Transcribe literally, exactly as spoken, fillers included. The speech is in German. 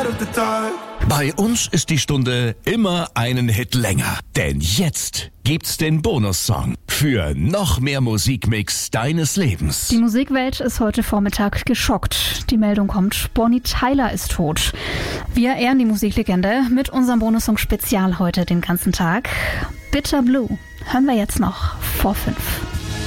out of the dark. Bei uns ist die Stunde immer einen Hit länger. Denn jetzt gibt's den Bonussong für noch mehr Musikmix deines Lebens. Die Musikwelt ist heute Vormittag geschockt. Die Meldung kommt, Bonnie Tyler ist tot. Wir ehren die Musiklegende mit unserem Bonussong Spezial heute den ganzen Tag. Bitter Blue hören wir jetzt noch vor fünf.